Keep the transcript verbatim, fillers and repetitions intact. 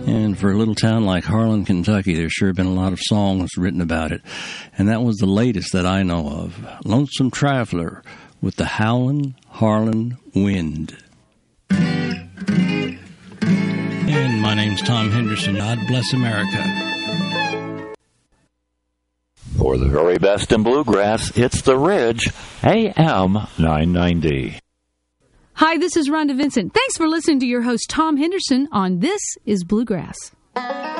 And for a little town like Harlan, Kentucky, there's sure been a lot of songs written about it. And that was the latest that I know of. Lonesome Traveler with the Howlin' Harlan Wind. And my name's Tom Henderson. God bless America. For the very best in bluegrass, it's The Ridge, A M nine ninety. Hi, this is Rhonda Vincent. Thanks for listening to your host, Tom Henderson, on This is Bluegrass.